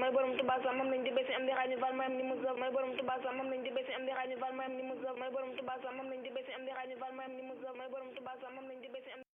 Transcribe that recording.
may borom Touba sa moom lañ di bési am di xaaj ñu fal mayam ni Musa may borom Touba sa moom lañ di bési am di xaaj ñu fal mayam ni Musa may borom Touba sa moom lañ di bési am di xaaj ñu fal mayam ni Musa may borom Touba sa moom lañ di bési